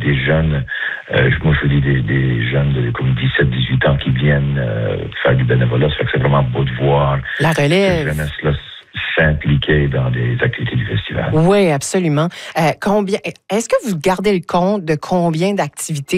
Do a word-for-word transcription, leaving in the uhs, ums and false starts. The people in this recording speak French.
des jeunes, euh, moi je vous dis des, des jeunes de comme dix-sept dix-huit ans qui viennent euh, faire du bénévolat. Ça fait que c'est vraiment beau de voir la relève. cette jeunesse-là s'impliquer dans des activités du festival. Oui, absolument. Euh, combien, est-ce que vous gardez le compte de combien d'activités